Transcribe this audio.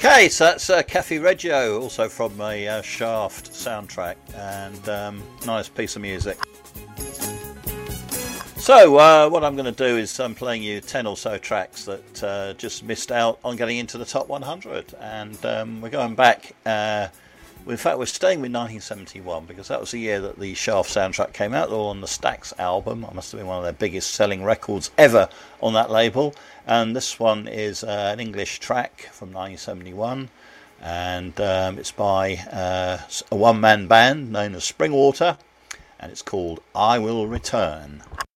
Okay, so that's Cafe Reggio, also from a Shaft soundtrack, and nice piece of music. So what I'm going to do is I'm playing you 10 or so tracks that just missed out on getting into the top 100, and we're going back. In fact, we're staying with 1971 because that was the year that the Shaft soundtrack came out. They were on the Stax album. It must have been one of their biggest selling records ever on that label. And this one is an English track from 1971, and it's by a one-man band known as Springwater, and it's called I Will Return.